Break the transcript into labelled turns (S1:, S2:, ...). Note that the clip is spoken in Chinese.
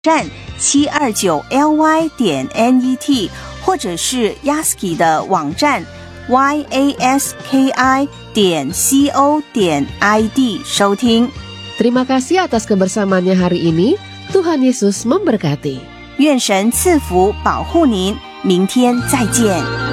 S1: 站729ly.net， 或者是 Yaski 的网站 yaski.co.id 收听。
S2: Terima kasih atas kebersamaannya hari ini. Tuhan Yesus memberkati.
S1: 愿神赐福保护您，明天再见。